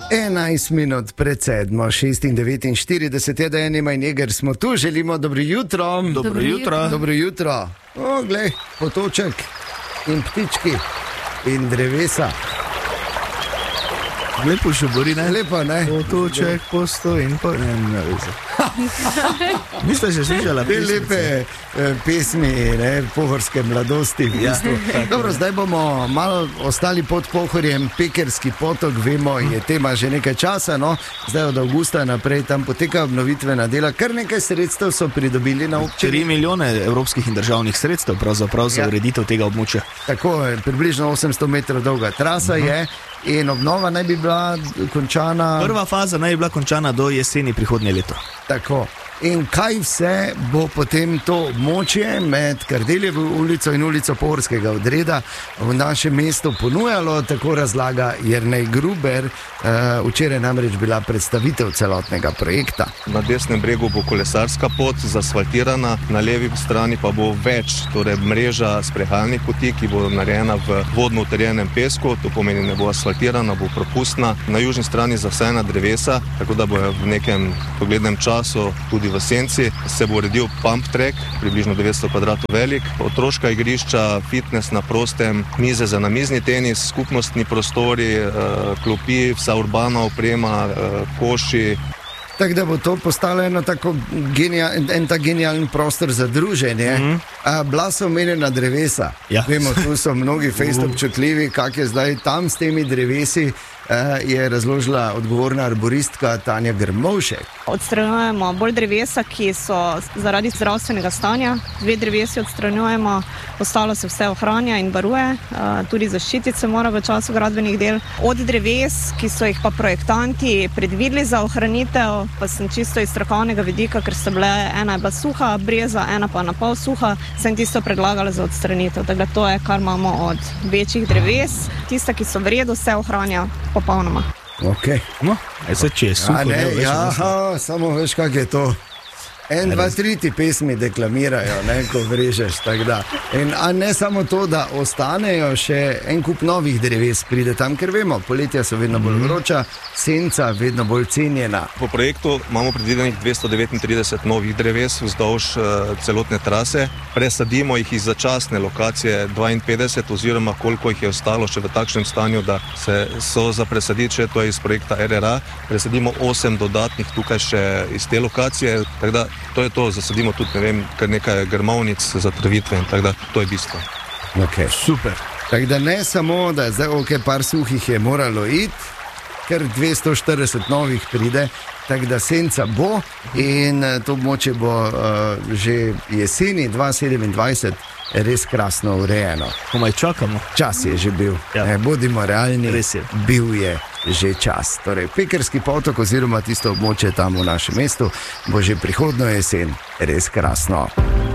11 minut pred 7:49 je, da je Nema in Jeger smo tu, želimo dobro jutro. Dobro jutro. Dobro jutro. O, glej, potoček in ptički in drevesa. Lepo še bori, ne? Lepo, ne? Potoček, posto in pa ne veze. Niste že slišala Te pesmice? lepe pesmi, ne, pohorske mladosti v bistvu. Dobro, zdaj bomo malo ostali pod Pohorjem. Pekerski potok, vemo, je tema že nekaj časa, no. Zdaj od avgusta naprej tam poteka obnovitvena dela. Kar nekaj sredstev so pridobili na občini. 4 milijone evropskih in državnih sredstev pravzaprav za ureditev tega območja. Tako je, približno 800 metrov dolga trasa je in obnova naj bi bila končana. Prva faza naj bi bila končana do jeseni prihodnje leto. Tako. In kaj vse bo potem to območje med Kardeljevo ulico in ulico Pohorskega odreda v našem mestu ponujalo, tako razlaga Jernej Gruber. Včeraj namreč bila predstavitev celotnega projekta. Na desnem bregu bo kolesarska pot zasfaltirana, na levi strani pa bo več, torej mreža sprehajalnih poti, ki bo narejena v vodno utrjenem pesku, to pomeni, ne bo asfaltirana, bo propustna. Na južni strani zasajena drevesa, tako da bo v nekem poglednem času tudi v senci se bo uredil pump track, približno 900 kvadratov velik, otroška igrišča, fitness na prostem, mize za namizni tenis, skupnostni prostori, klopi, vsa urbana oprema, koši. Tako da bo to postalo en tak genialen prostor za druženje. Bila so omenjena drevesa. Ja. Vemo, tu so mnogi fejst občutljivi, kak je zdaj tam s temi drevesi, je razložila odgovorna arboristka Tanja Grmovšek. Odstranjujemo bolj drevesa, ki so zaradi zdravstvenega stanja. 2 drevesi odstranjujemo, ostalo se vse ohranja in varuje. Tudi zaščititi se mora v času gradbenih del. Od dreves, ki so jih pa projektanti predvideli za ohranitev, pa sem čisto iz strokovnega vidika, ker so bile, ena je bila suha breza, ena pa napol suha, sem tisto predlagala za odstranitev. Tako da to je, kar imamo od večjih dreves. Tista, ki so v redu, se ohranja popolnoma. Okay. No, se če je suho, samo veš, kak je to. 1, 2, 3 ti pesmi deklamirajo, ne, ko vrežeš. A ne samo to, da ostanejo še en kup novih dreves, pride tam, ker vemo, poletja so vedno bolj vroča, senca vedno bolj cenjena. Po projektu imamo predvidenih 239 novih dreves vzdolž celotne trase. Presadimo jih iz začasne lokacije 52 oziroma koliko jih je ostalo še v takšnem stanju, da so za presaditi še, to je iz projekta RRA. Presadimo 8 dodatnih tukaj še iz te lokacije, tako da to je to, zasadimo tudi, ne vem, kar nekaj grmovnic za travitve in tako da to je bistvo. Okay. Super. Tako da ne samo, da zdaj par suhih je moralo iti, ker 240 novih pride, tako da senca bo in to območje bo že jeseni 2027 res krasno urejeno. Komaj čakamo. Čas je že bil. Ja. Bodimo realni, Res je. Bil je že čas. Torej, Pekerski potok oziroma tisto območje tam v našem mestu bo že prihodnjo jesen res krasno.